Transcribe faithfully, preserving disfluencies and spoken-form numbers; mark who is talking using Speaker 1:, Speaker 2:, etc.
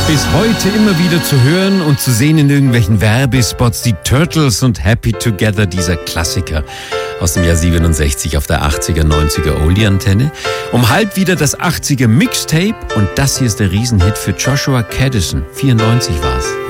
Speaker 1: Bis heute immer wieder zu hören und zu sehen in irgendwelchen Werbespots, die Turtles und Happy Together, dieser Klassiker aus dem Jahr siebenundsechzig auf der achtziger, neunziger Oldie-Antenne. Um halb wieder das achtziger Mixtape und das hier ist der Riesenhit für Joshua Caddison. vierundneunzig war's.